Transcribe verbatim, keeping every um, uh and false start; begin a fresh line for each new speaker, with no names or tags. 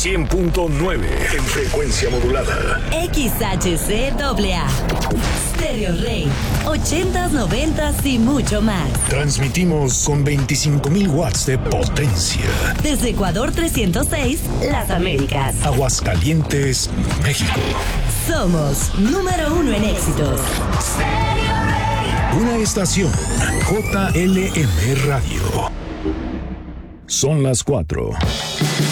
cien punto nueve en frecuencia modulada.
X H C A A. Stereo Rey. ochentas, noventas y mucho más.
Transmitimos con veinticinco mil watts de potencia.
Desde Ecuador trescientos seis, Las Américas.
Aguascalientes, México.
Somos número uno en éxitos.
Una estación J L M Radio. Son las cuatro.